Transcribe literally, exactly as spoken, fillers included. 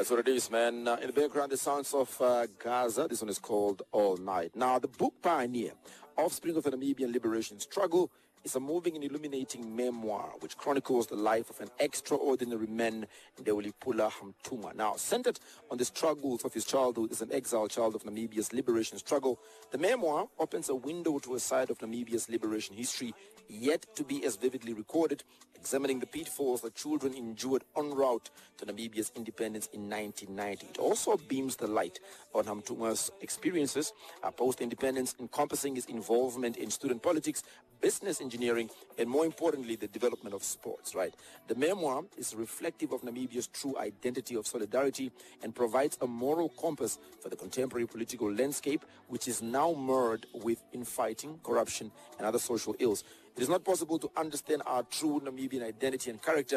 That's what it is, man. Uh, in the background, the sounds of uh, Gaza. This one is called All Night. Now, the book Pioneer, Offspring of the Namibian Liberation Struggle, is a moving and illuminating memoir which chronicles the life of an extraordinary man, Ndewelipula Hamtungwa. Now, centered on the struggles of his childhood as an exiled child of Namibia's liberation struggle, the memoir opens a window to a side of Namibia's liberation history yet to be as vividly recorded, examining the pitfalls that children endured en route to Namibia's independence in nineteen ninety. It also beams the light on Hamtungwa's experiences uh, post-independence, encompassing his involvement in student politics, business engineering, and more importantly, the development of sports, right? The memoir is reflective of Namibia's true identity of solidarity and provides a moral compass for the contemporary political landscape, which is now marred with infighting, corruption, and other social ills. It is not possible to understand our true Namibian identity and character